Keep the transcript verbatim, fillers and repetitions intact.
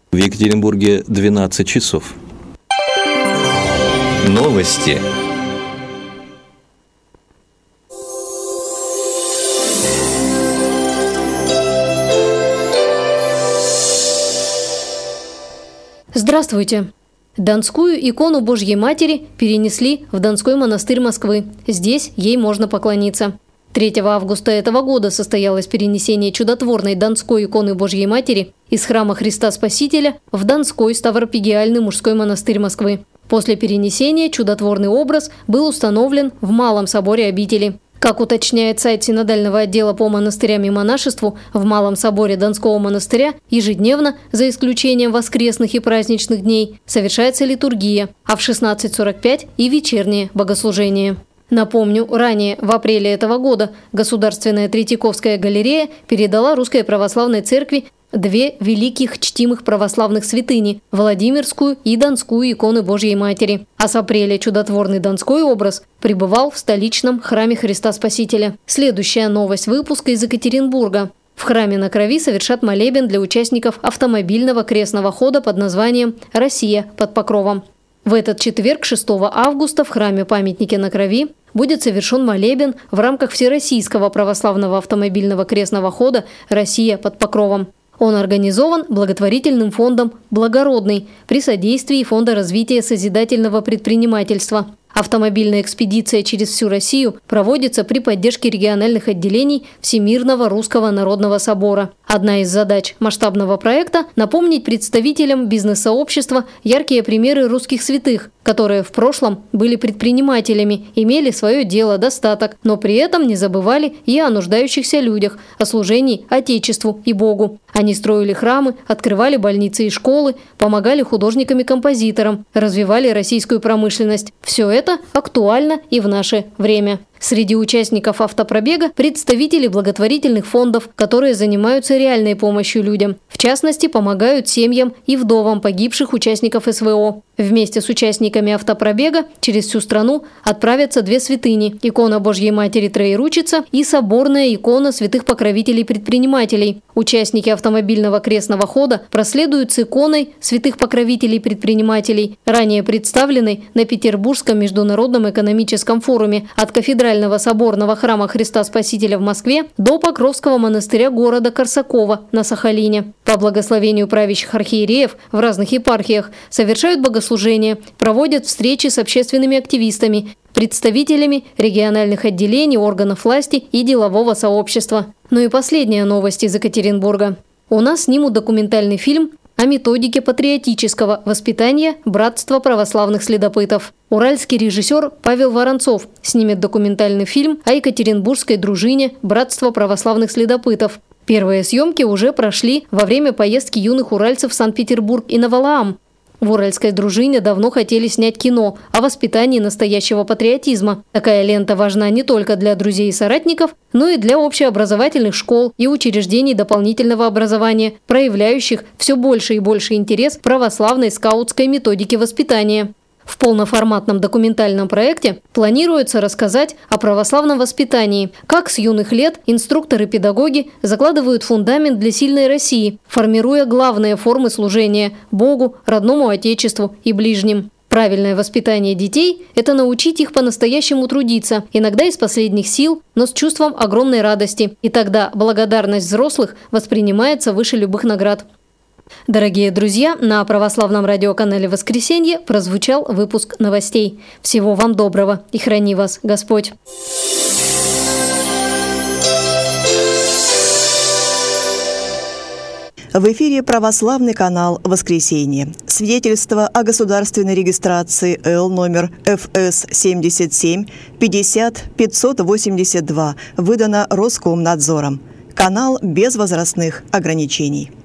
В Екатеринбурге двенадцать часов. Новости. Здравствуйте! Донскую икону Божьей Матери перенесли в Донской монастырь Москвы. Здесь ей можно поклониться. третьего августа этого года состоялось перенесение чудотворной Донской иконы Божьей Матери из храма Христа Спасителя в Донской Ставропигиальный мужской монастырь Москвы. После перенесения чудотворный образ был установлен в Малом соборе обители. Как уточняет сайт Синодального отдела по монастырям и монашеству, в Малом соборе Донского монастыря ежедневно, за исключением воскресных и праздничных дней, совершается литургия, а в шестнадцать сорок пять и вечернее богослужение. Напомню, ранее, в апреле этого года, Государственная Третьяковская галерея передала Русской Православной Церкви две великих чтимых православных святыни – Владимирскую и Донскую иконы Божьей Матери. А с апреля чудотворный Донской образ пребывал в столичном храме Христа Спасителя. Следующая новость выпуска из Екатеринбурга. В храме на Крови совершат молебен для участников автомобильного крестного хода под названием «Россия под покровом». В этот четверг, шестого августа, в храме-памятнике на Крови будет совершен молебен в рамках Всероссийского православного автомобильного крестного хода «Россия под покровом». Он организован благотворительным фондом «Благородный» при содействии Фонда развития созидательного предпринимательства. Автомобильная экспедиция через всю Россию проводится при поддержке региональных отделений Всемирного Русского Народного Собора. Одна из задач масштабного проекта – напомнить представителям бизнес-сообщества яркие примеры русских святых, которые в прошлом были предпринимателями, имели свое дело, достаток, но при этом не забывали и о нуждающихся людях, о служении Отечеству и Богу. Они строили храмы, открывали больницы и школы, помогали художникам и композиторам, развивали российскую промышленность. Все это актуально и в наше время. Среди участников автопробега представители благотворительных фондов, которые занимаются реальной помощью людям. В частности, помогают семьям и вдовам погибших участников эс вэ о. Вместе с участниками автопробега через всю страну отправятся две святыни – икона Божьей Матери Троеручица и соборная икона святых покровителей предпринимателей. Участники автомобильного крестного хода проследуют с иконой святых покровителей предпринимателей, ранее представленной на Петербургском международном экономическом форуме от кафедрального соборного храма Христа Спасителя в Москве до Покровского монастыря города Корсакова на Сахалине. По благословению правящих архиереев в разных епархиях совершают богослужения, проводят встречи с общественными активистами, представителями региональных отделений, органов власти и делового сообщества. Ну и последняя новость из Екатеринбурга. У нас снимут документальный фильм о методике патриотического воспитания братства православных следопытов. Уральский режиссер Павел Воронцов снимет документальный фильм о Екатеринбургской дружине братства православных следопытов. Первые съемки уже прошли во время поездки юных уральцев в Санкт-Петербург и на Валаам. В уральской дружине давно хотели снять кино о воспитании настоящего патриотизма. Такая лента важна не только для друзей и соратников, но и для общеобразовательных школ и учреждений дополнительного образования, проявляющих все больше и больше интерес к православной скаутской методике воспитания. В полноформатном документальном проекте планируется рассказать о православном воспитании, как с юных лет инструкторы-педагоги закладывают фундамент для сильной России, формируя главные формы служения – Богу, родному Отечеству и ближним. Правильное воспитание детей – это научить их по-настоящему трудиться, иногда из последних сил, но с чувством огромной радости. И тогда благодарность взрослых воспринимается выше любых наград. Дорогие друзья, на православном радиоканале «Воскресенье» прозвучал выпуск новостей. Всего вам доброго и храни вас Господь! В эфире православный канал «Воскресенье». Свидетельство о государственной регистрации Л номер эф эс семьдесят семь пятьдесят пятьсот восемьдесят два выдано Роскомнадзором. Канал без возрастных ограничений.